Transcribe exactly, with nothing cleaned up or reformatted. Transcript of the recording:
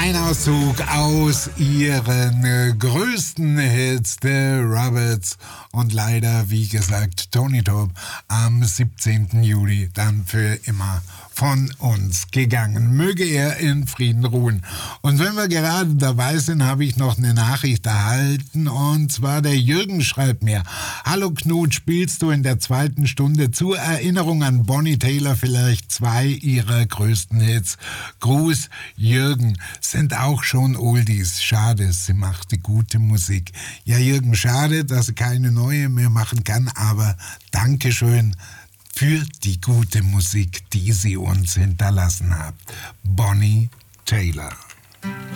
Ein Auszug aus ihren äh, größten Hits, The Roberts. Und leider, wie gesagt, Tony Tope am siebzehnten Juli dann für immer von uns gegangen. Möge er in Frieden ruhen. Und wenn wir gerade dabei sind, habe ich noch eine Nachricht erhalten. Und zwar der Jürgen schreibt mir: Hallo Knut, spielst du in der zweiten Stunde zur Erinnerung an Bonnie Tyler vielleicht zwei ihrer größten Hits? Gruß, Jürgen. Sind auch schon Oldies. Schade, sie machte gute Musik. Ja, Jürgen, schade, dass sie keine neue mehr machen kann, aber Dankeschön für die gute Musik, die sie uns hinterlassen hat. Bonnie Tyler.